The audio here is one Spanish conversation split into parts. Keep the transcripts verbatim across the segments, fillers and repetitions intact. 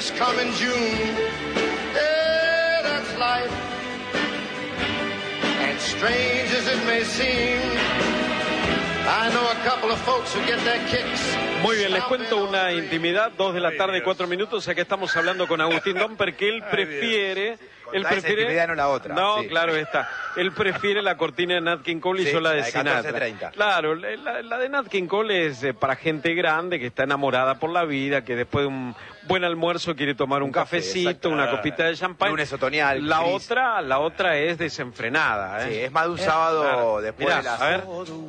this coming June. Yeah, that's life. And strange as it may seem, I know a couple of folks who get their kicks. Muy bien, les cuento una intimidad, dos de la tarde, cuatro minutos, ya que estamos hablando con Agustín Domper, que él prefiere... Él prefiere... intimidad, no la otra. No, sí. Claro está. Él prefiere la cortina de Nat King Cole y Sí, yo la de la de Sinatra. catorce treinta. Claro, la, la de Nat King Cole es eh, para gente grande que está enamorada por la vida, que después de un buen almuerzo quiere tomar un, Un café, cafecito, exacto. una copita de champán. Lunes otoñal, La gris. otra, la otra es desenfrenada, ¿eh? Sí, es más de un sábado Claro. después Mirá, de las... a ver.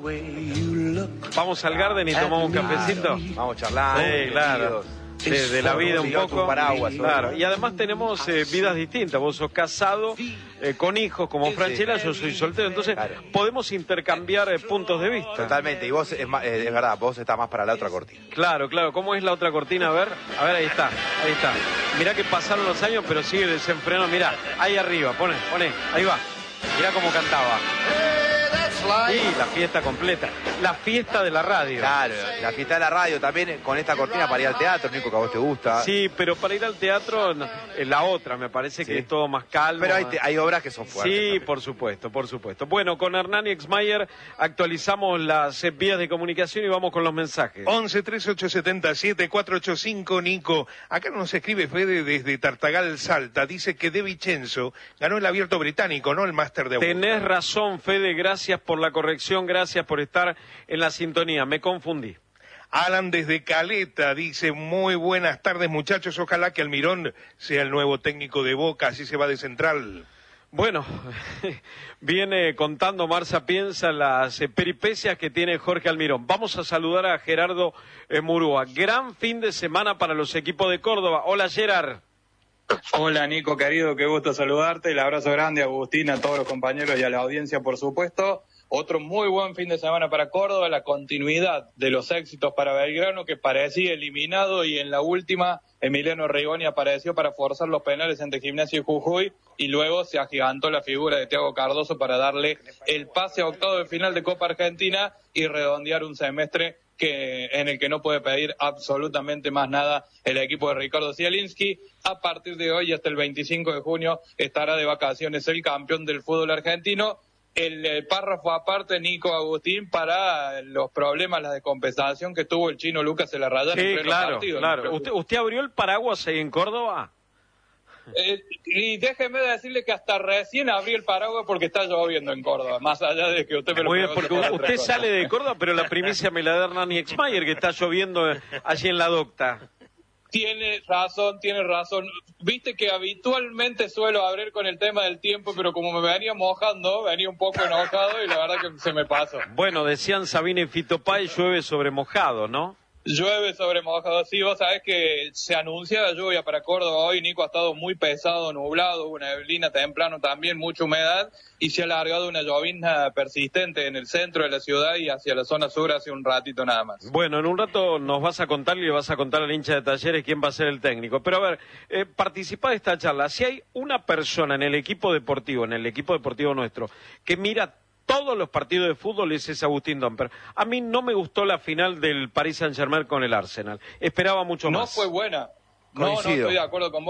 Vamos al Garden y tomamos un cafecito. Vamos charlando. Sí, claro. De, de la vida un piloto, poco. un paraguas, Claro. Y además tenemos eh, vidas distintas. Vos sos casado, eh, con hijos como Franchella, yo soy soltero. Entonces Claro. podemos intercambiar eh, puntos de vista. Totalmente, y vos, es, más, eh, es verdad, vos estás más para la otra cortina. Claro, claro. ¿Cómo es la otra cortina? A ver, a ver, ahí está, ahí está. Mirá que pasaron los años, pero sigue desenfrenado. Mirá, ahí arriba, pone, pone, ahí va. Mirá cómo cantaba. Sí, la fiesta completa. La fiesta de la radio. Claro, la fiesta de la radio también con esta cortina para ir al teatro, Nico, que a vos te gusta. Sí, pero para ir al teatro, no, eh, la otra me parece que Sí. es todo más calmo. Pero hay, te- hay obras que son fuertes. Sí, también. por supuesto, por supuesto. Bueno, con Hernán Exmayer actualizamos las eh, vías de comunicación y vamos con los mensajes. once treinta y ocho setenta y siete cuatrocientos ochenta y cinco, Nico. Acá nos escribe Fede desde Tartagal, Salta. Dice que De Vicenzo ganó el Abierto Británico, no el Máster de Augusta. Tenés razón, Fede, gracias por la corrección, gracias por estar en la sintonía, me confundí. Alan desde Caleta dice, muy buenas tardes muchachos, ojalá que Almirón sea el nuevo técnico de Boca, así se va de Central. Bueno, viene contando Marza Piensa las eh, peripecias que tiene Jorge Almirón. Vamos a saludar a Gerardo eh, Murúa. Gran fin de semana para los equipos de Córdoba. Hola, Gerard. Hola Nico, querido, qué gusto saludarte, el abrazo grande a Agustín, a todos los compañeros y a la audiencia por supuesto. Otro muy buen fin de semana para Córdoba, la continuidad de los éxitos para Belgrano que parecía eliminado y en la última Emiliano Rigoni apareció para forzar los penales ante Gimnasia y Jujuy y luego se agigantó la figura de Thiago Cardoso para darle el pase a octavo de final de Copa Argentina y redondear un semestre que en el que no puede pedir absolutamente más nada el equipo de Ricardo Zielinski. A partir de hoy hasta el veinticinco de junio estará de vacaciones el campeón del fútbol argentino. El eh, párrafo aparte, Nico, Agustín, para los problemas, la descompensación que tuvo el chino Lucas en la raya en Sí, pleno claro, partido. claro. ¿Usted, ¿Usted abrió el paraguas ahí en Córdoba? Eh, y déjeme decirle que hasta recién abrí el paraguas porque está lloviendo en Córdoba, más allá de que usted me lo Muy bien, pregunte porque por otra usted cosa. sale de Córdoba, pero la primicia me la da Hernán Exmayer, que está lloviendo eh, allí en la docta. Tiene razón, tiene razón. Viste que habitualmente suelo abrir con el tema del tiempo, pero como me venía mojando, venía un poco enojado y la verdad que se me pasó. Bueno, decían Sabina y Fito Páez, llueve sobre mojado, ¿no? Llueve sobre mojado, sí, vos sabés que se anuncia la lluvia para Córdoba hoy, Nico, ha estado muy pesado, nublado, una neblina temprano también, mucha humedad, y se ha alargado una llovizna persistente en el centro de la ciudad y hacia la zona sur hace un ratito nada más. Bueno, en un rato nos vas a contar y le vas a contar al hincha de Talleres quién va a ser el técnico. Pero a ver, eh, participa de esta charla. Si hay una persona en el equipo deportivo, en el equipo deportivo nuestro, que mira todos los partidos de fútbol, ese es Agustín Domper. A mí no me gustó la final del Paris Saint-Germain con el Arsenal. Esperaba mucho No más. fue buena. No, no Coincido. estoy de acuerdo con vos.